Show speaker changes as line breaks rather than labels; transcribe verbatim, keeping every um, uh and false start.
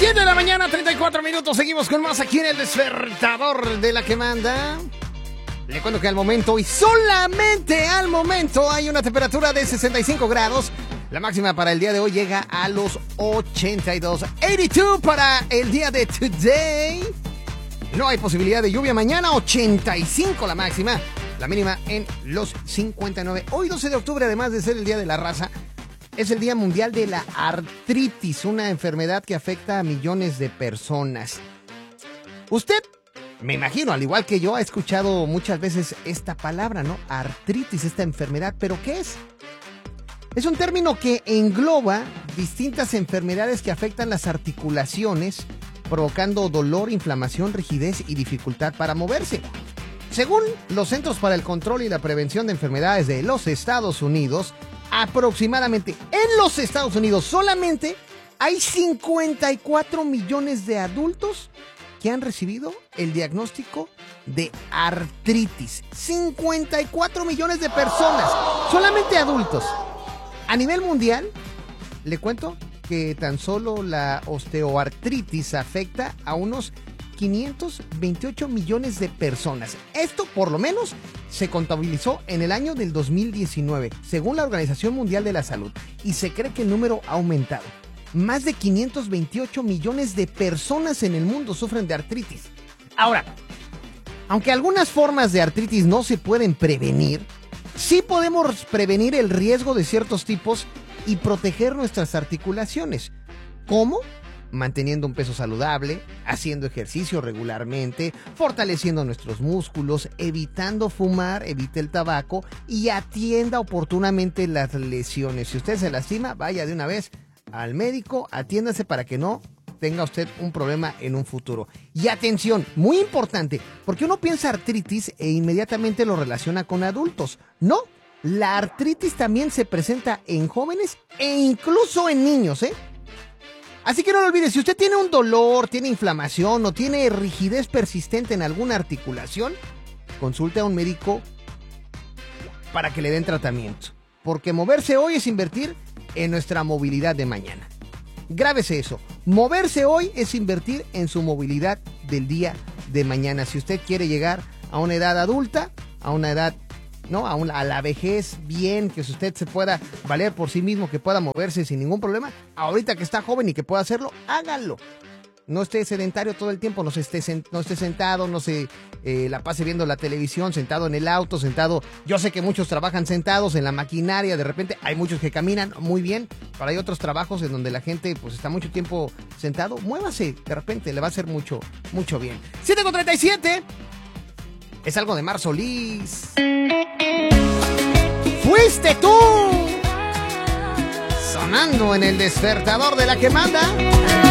siete de la mañana, treinta y cuatro minutos. Seguimos con más aquí en el despertador de la que manda. Le cuento que al momento, y solamente al momento, hay una temperatura de sesenta y cinco grados. La máxima para el día de hoy llega a los ochenta y dos. ochenta y dos para el día de today. No hay posibilidad de lluvia mañana. ochenta y cinco la máxima. La mínima en los cincuenta y nueve. Hoy doce de octubre, además de ser el Día de la Raza, es el Día Mundial de la Artritis, una enfermedad que afecta a millones de personas. Usted, me imagino, al igual que yo, ha escuchado muchas veces esta palabra, ¿no? Artritis, esta enfermedad, ¿pero qué es? Es un término que engloba distintas enfermedades que afectan las articulaciones, provocando dolor, inflamación, rigidez y dificultad para moverse. Según los Centros para el Control y la Prevención de Enfermedades de los Estados Unidos, aproximadamente en los Estados Unidos solamente hay cincuenta y cuatro millones de adultos que han recibido el diagnóstico de artritis. cincuenta y cuatro millones de personas, solamente adultos. A nivel mundial, le cuento que tan solo la osteoartritis afecta a unos quinientos veintiocho millones de personas. Esto, por lo menos, se contabilizó en el año del dos mil diecinueve, según la Organización Mundial de la Salud, y se cree que el número ha aumentado. Más de quinientos veintiocho millones de personas en el mundo sufren de artritis. Ahora, aunque algunas formas de artritis no se pueden prevenir, sí podemos prevenir el riesgo de ciertos tipos y proteger nuestras articulaciones. ¿Cómo? Manteniendo un peso saludable, haciendo ejercicio regularmente, fortaleciendo nuestros músculos, evitando fumar, evite el tabaco y atienda oportunamente las lesiones. Si usted se lastima, vaya de una vez al médico, atiéndase para que no tenga usted un problema en un futuro. Y atención, muy importante, porque uno piensa artritis e inmediatamente lo relaciona con adultos. No, la artritis también se presenta en jóvenes e incluso en niños, ¿eh? Así que no lo olvide, si usted tiene un dolor, tiene inflamación o tiene rigidez persistente en alguna articulación, consulte a un médico para que le den tratamiento. Porque moverse hoy es invertir en nuestra movilidad de mañana. Grábese eso, moverse hoy es invertir en su movilidad del día de mañana. Si usted quiere llegar a una edad adulta, a una edad... ¿no? A, una, a la vejez bien, que usted se pueda valer por sí mismo, que pueda moverse sin ningún problema. Ahorita que está joven y que pueda hacerlo, hágalo. No esté sedentario todo el tiempo, no, se esté, no esté sentado, no se eh, la pase viendo la televisión, sentado en el auto, sentado. Yo sé que muchos trabajan sentados en la maquinaria, de repente hay muchos que caminan muy bien, pero hay otros trabajos en donde la gente pues está mucho tiempo sentado. Muévase, de repente le va a hacer mucho, mucho bien. siete con treinta y siete. Es algo de Mar Solís. ¡Fuiste tú! Sonando en el despertador de la que manda.